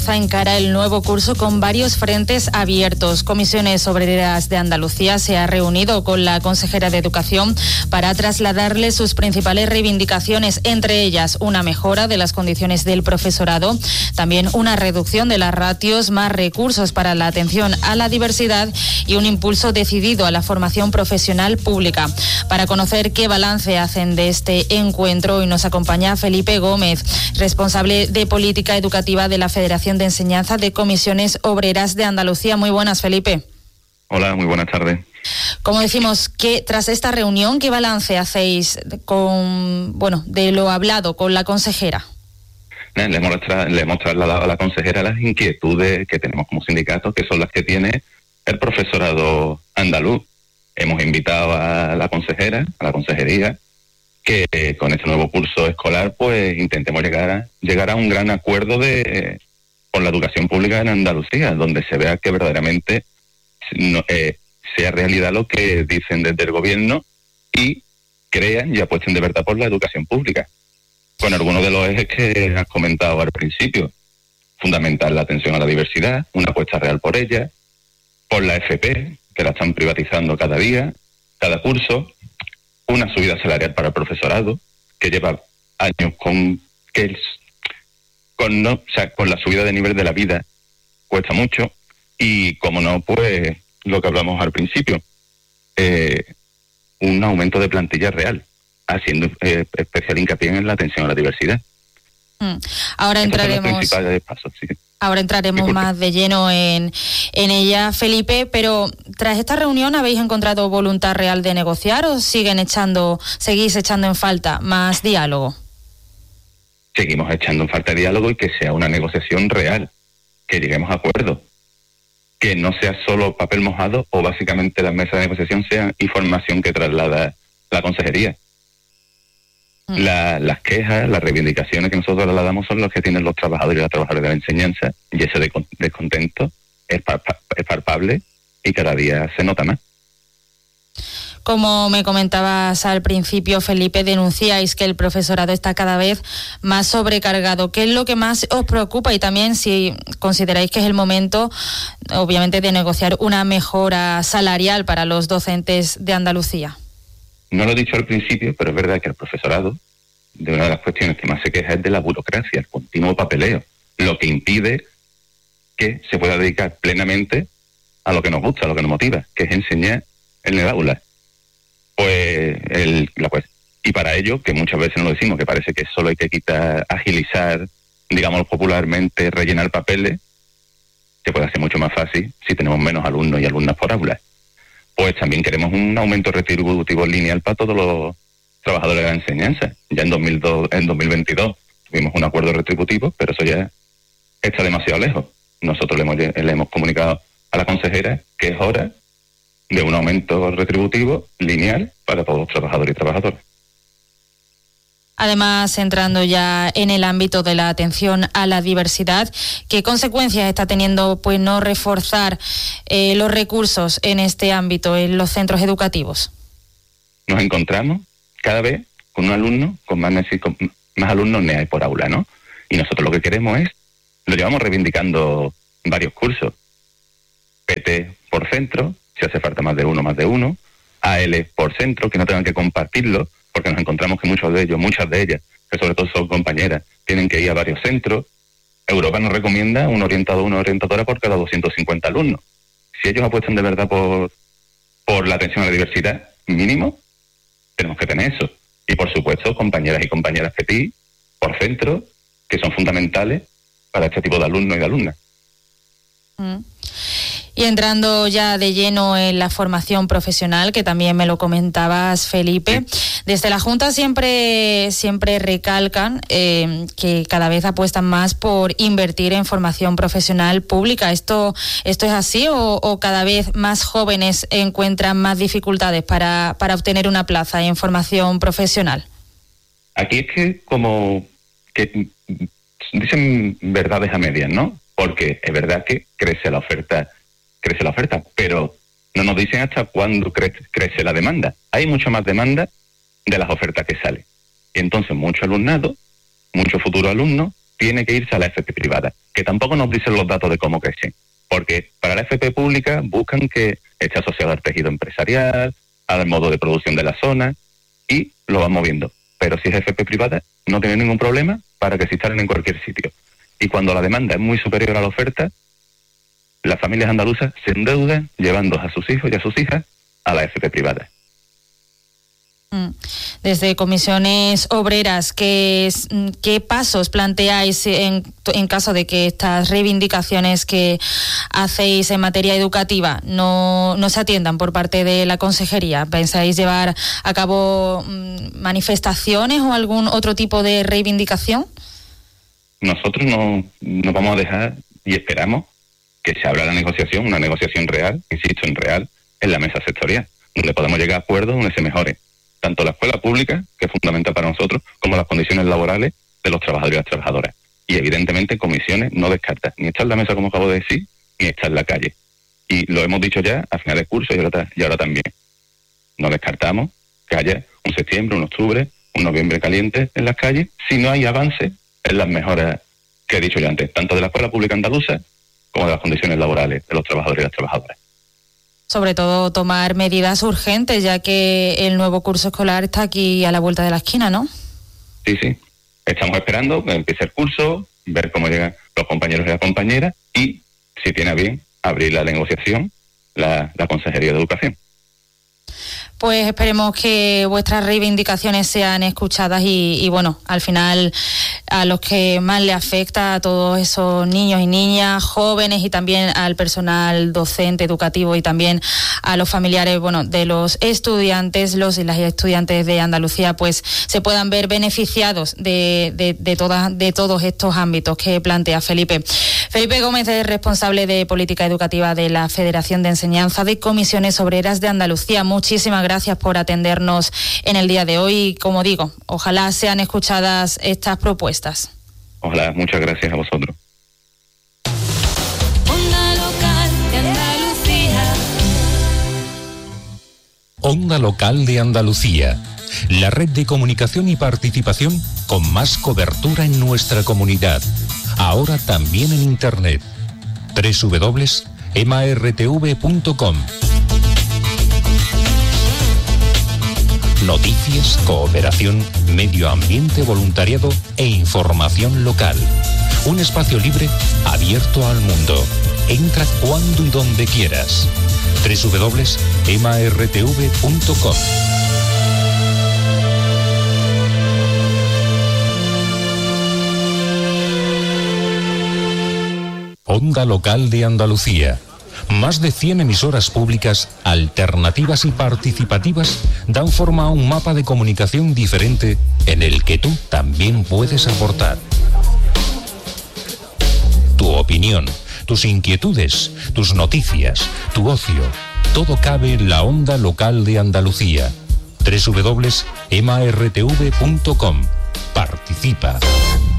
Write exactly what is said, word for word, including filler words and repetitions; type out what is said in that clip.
encara el nuevo curso con varios frentes abiertos. Comisiones Obreras de Andalucía se ha reunido con la consejera de Educación para trasladarle sus principales reivindicaciones, entre ellas una mejora de las condiciones del profesorado, también una reducción de las ratios, más recursos para la atención a la diversidad y un impulso decidido a la formación profesional pública. Para conocer qué balance hacen de este encuentro, hoy nos acompaña Felipe Gómez, responsable de Política Educativa de la Federación de Enseñanza de Comisiones Obreras de Andalucía. Muy buenas, Felipe. Hola, muy buenas tardes. Como decimos, que tras esta reunión, ¿qué balance hacéis con, bueno, de lo hablado con la consejera? Le hemos, tra- le hemos trasladado a la consejera las inquietudes que tenemos como sindicatos, que son las que tiene el profesorado andaluz. Hemos invitado a la consejera, a la consejería, que eh, con este nuevo curso escolar pues intentemos llegar a, llegar a un gran acuerdo de con la educación pública en Andalucía, donde se vea que verdaderamente no, eh, sea realidad lo que dicen desde el gobierno y crean y apuesten de verdad por la educación pública. Con algunos de los ejes que has comentado al principio, fundamental la atención a la diversidad, una apuesta real por ella, por la F P, que la están privatizando cada día, cada curso, una subida salarial para el profesorado, que lleva años con que el, con no, o sea, con la subida de nivel de la vida cuesta mucho, y como no, pues lo que hablamos al principio, eh, un aumento de plantilla real, haciendo eh, especial hincapié en la atención a la diversidad. Mm. Ahora Estos entraremos. son los principales pasos, sí. Ahora entraremos Disculpe. más de lleno en, en ella, Felipe, pero tras esta reunión, ¿habéis encontrado voluntad real de negociar o siguen echando, seguís echando en falta más diálogo? Seguimos echando en falta diálogo y que sea una negociación real, que lleguemos a acuerdos, que no sea solo papel mojado o básicamente las mesas de negociación sean información que traslada la consejería. Mm. La, las quejas, las reivindicaciones que nosotros trasladamos son los que tienen los trabajadores y las trabajadoras de la enseñanza, y ese descontento es, pa, es palpable y cada día se nota más. Como me comentabas al principio, Felipe, denunciáis que el profesorado está cada vez más sobrecargado. ¿Qué es lo que más os preocupa? Y también si consideráis que es el momento, obviamente, de negociar una mejora salarial para los docentes de Andalucía. No lo he dicho al principio, pero es verdad que el profesorado, de una de las cuestiones que más se queja es de la burocracia, el continuo papeleo, lo que impide que se pueda dedicar plenamente a lo que nos gusta, a lo que nos motiva, que es enseñar en el aula. Pues, el, la, pues, y para ello, que muchas veces nos lo decimos, que parece que solo hay que quitar, agilizar, digamos popularmente, rellenar papeles, se puede hacer mucho más fácil si tenemos menos alumnos y alumnas por aula. Pues también queremos un aumento retributivo lineal para todos los trabajadores de la enseñanza. Ya en, dos mil dos, en dos mil veintidós tuvimos un acuerdo retributivo, pero eso ya está demasiado lejos. Nosotros le hemos, le hemos comunicado a la consejera que es hora de un aumento retributivo lineal para todos los trabajadores y trabajadoras. Además, entrando ya en el ámbito de la atención a la diversidad, ¿qué consecuencias está teniendo pues no reforzar eh, los recursos en este ámbito en los centros educativos? Nos encontramos cada vez con un alumno, con más, con más alumnos N E A por aula, ¿no? Y nosotros lo que queremos es, lo llevamos reivindicando varios cursos, P T por centro, si hace falta más de uno, más de uno, A L por centro, que no tengan que compartirlo, porque nos encontramos que muchos de ellos, muchas de ellas, que sobre todo son compañeras, tienen que ir a varios centros. Europa nos recomienda un orientador, una orientadora por cada doscientos cincuenta alumnos. Si ellos apuestan de verdad por, por la atención a la diversidad, mínimo, tenemos que tener eso. Y por supuesto, compañeras y compañeras P T I por centro, que son fundamentales para este tipo de alumnos y de alumnas. Mm. Y entrando ya de lleno en la formación profesional, que también me lo comentabas, Felipe, desde la Junta siempre siempre recalcan eh, que cada vez apuestan más por invertir en formación profesional pública. ¿Esto esto es así o, o cada vez más jóvenes encuentran más dificultades para, para obtener una plaza en formación profesional? Aquí es que como que dicen verdades a medias, ¿no? Porque es verdad que crece la oferta crece la oferta, pero no nos dicen hasta cuándo crece, crece la demanda. Hay mucha más demanda de las ofertas que salen. Y entonces mucho alumnado, muchos futuros alumnos tiene que irse a la F P privada, que tampoco nos dicen los datos de cómo crecen, porque para la F P pública buscan que esté asociado al tejido empresarial, al modo de producción de la zona, y lo van moviendo. Pero si es F P privada, no tiene ningún problema para que se instalen en cualquier sitio. Y cuando la demanda es muy superior a la oferta, las familias andaluzas se endeudan llevando a sus hijos y a sus hijas a la F P privada. Desde Comisiones Obreras, ¿qué, qué pasos planteáis en, en caso de que estas reivindicaciones que hacéis en materia educativa no, no se atiendan por parte de la Consejería? ¿Pensáis llevar a cabo manifestaciones o algún otro tipo de reivindicación? Nosotros no nos vamos a dejar y esperamos que se abra la negociación, una negociación real, insisto, en real, en la mesa sectorial, donde podamos llegar a acuerdos donde se mejore tanto la escuela pública, que es fundamental para nosotros, como las condiciones laborales de los trabajadores y las trabajadoras. Y evidentemente comisiones no descartan ni estar en la mesa, como acabo de decir, ni estar en la calle. Y lo hemos dicho ya a final del curso y ahora, y ahora también. No descartamos que haya un septiembre, un octubre, un noviembre caliente en las calles, si no hay avance en las mejoras que he dicho yo antes, tanto de la escuela pública andaluza como de las condiciones laborales de los trabajadores y las trabajadoras. Sobre todo tomar medidas urgentes, ya que el nuevo curso escolar está aquí a la vuelta de la esquina, ¿no? Sí, sí. Estamos esperando que empiece el curso, ver cómo llegan los compañeros y las compañeras y, si tiene a bien, abrir la negociación la, la Consejería de Educación. Pues esperemos que vuestras reivindicaciones sean escuchadas y, y bueno, al final a los que más le afecta, a todos esos niños y niñas, jóvenes y también al personal docente, educativo y también a los familiares, bueno, de los estudiantes, los y las estudiantes de Andalucía, pues se puedan ver beneficiados de, de, de, todas, de todos estos ámbitos que plantea Felipe. Felipe Gómez es responsable de Política Educativa de la Federación de Enseñanza de Comisiones Obreras de Andalucía. Muchísimas gracias por atendernos en el día de hoy. Como digo, ojalá sean escuchadas estas propuestas. Ojalá, muchas gracias a vosotros. Onda Local de Andalucía. Onda Local de Andalucía. La red de comunicación y participación con más cobertura en nuestra comunidad. Ahora también en internet. doble u doble u doble u punto e m a r t v punto com. Noticias, cooperación, medio ambiente, voluntariado e información local. Un espacio libre abierto al mundo. Entra cuando y donde quieras. doble u doble u doble u punto e m a r t v punto com. Onda Local de Andalucía. Más de cien emisoras públicas, alternativas y participativas dan forma a un mapa de comunicación diferente en el que tú también puedes aportar. Tu opinión, tus inquietudes, tus noticias, tu ocio, todo cabe en la Onda Local de Andalucía. doble u doble u doble u punto e m a r t v punto com. Participa.